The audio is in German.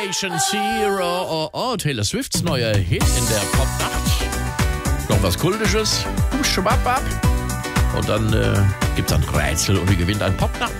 Patient Zero. Oh, Taylor Swifts neuer Hit in der Popnacht. Noch was Kultisches. Schwapp ab. Und dann gibt's ein Rätsel und ihr gewinnt ein Popnacht.